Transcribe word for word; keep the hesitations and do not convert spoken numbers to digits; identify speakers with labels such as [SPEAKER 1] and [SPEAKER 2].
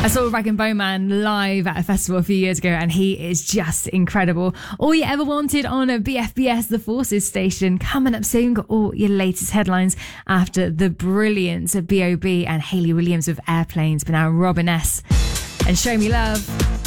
[SPEAKER 1] saw Rag and Bone Man live at a festival a few years ago, and he is just incredible. All you ever wanted on a B F B S The Forces station. Coming up soon, got all your latest headlines after the brilliance of B O B and Hayley Williams with Airplanes, but now Robin S. and Show Me Love.